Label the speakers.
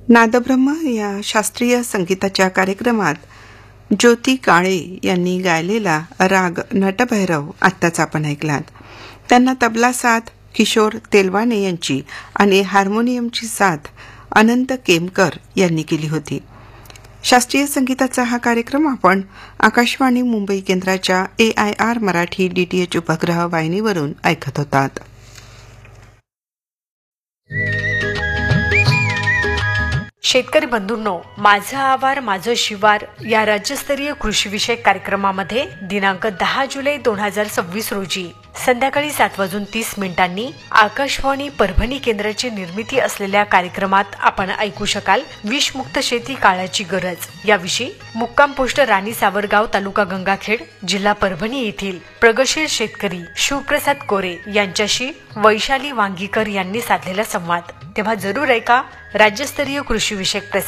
Speaker 1: नादब्रह्म या शास्त्रीय संगीताच्या कार्यक्रमात ज्योती काळे यांनी गायलेला राग नटभैरव आत्ताच आपण ऐकलात. त्यांना तबला साथ किशोर तेलवाने यांची आणि हार्मोनियमची साथ अनंत केमकर यांनी केली होती. शास्त्रीय संगीताचा हा कार्यक्रम आपण आकाशवाणी मुंबई केंद्राच्या AIR मराठी DTH उपग्रह वाहिनीवरून ऐकत होतात.
Speaker 2: शेतकरी बंधूंनो, माझं आवार माझं शिवार या राज्यस्तरीय कृषीविषयक कार्यक्रमामध्ये दिनांक 10 जुलै 2026 रोजी संध्याकाळी 7:30 आकाशवाणी परभणी केंद्राची निर्मिती असलेल्या कार्यक्रमात आपण ऐकू शकाल विषमुक्त शेती काळाची गरज याविषयी मुक्काम पोस्ट राणी सावरगाव तालुका गंगाखेड जिल्हा परभणी येथील प्रगतशील शेतकरी शिवप्रसाद कोरे यांच्याशी वैशाली वांगीकर यांनी साधलेला संवाद. तेव्हा जरूर ऐका राज्यस्तरीय कृषीविषयक